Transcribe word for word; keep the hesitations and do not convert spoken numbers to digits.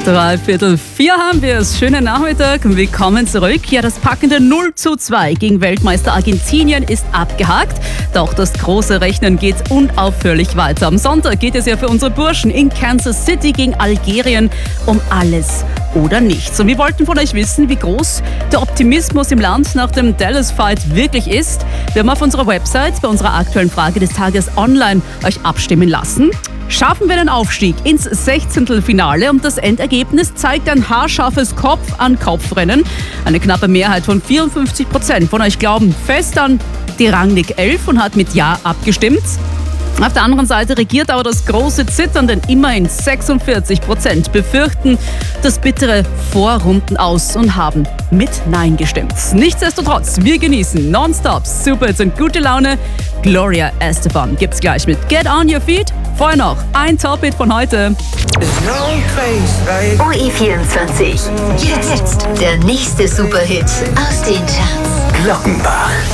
Drei Viertel vier haben wir es. Schönen Nachmittag. Willkommen zurück. Ja, das packende null zu zwei gegen Weltmeister Argentinien ist abgehakt. Doch das große Rechnen geht unaufhörlich weiter. Am Sonntag geht es ja für unsere Burschen in Kansas City gegen Algerien um alles oder nichts. Und wir wollten von euch wissen, wie groß der Optimismus im Land nach dem Dallas-Fight wirklich ist. Wir haben auf unserer Website bei unserer aktuellen Frage des Tages online euch abstimmen lassen. Schaffen wir den Aufstieg ins Sechzehntelfinale und das Endergebnis zeigt ein haarscharfes Kopf-an-Kopf-Rennen. Eine knappe Mehrheit von vierundfünfzig Prozent von euch glauben fest an die Rangnick elf und hat mit Ja abgestimmt. Auf der anderen Seite regiert aber das große Zittern, denn immerhin sechsundvierzig Prozent befürchten das bittere Vorrundenaus und haben mit Nein gestimmt. Nichtsdestotrotz, wir genießen nonstop Superhits und gute Laune. Gloria Estefan gibt's gleich mit Get On Your Feet. Vorher noch ein Top-Hit von heute. O E vierundzwanzig. Jetzt der nächste Superhit aus den Charts. Glockenbach.